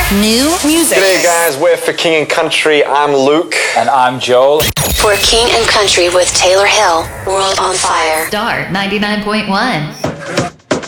New music. G'day guys, we're for King and Country. I'm Luke. And I'm Joel. For King and Country with Taylor Hill, World on Fire. Star 99.1.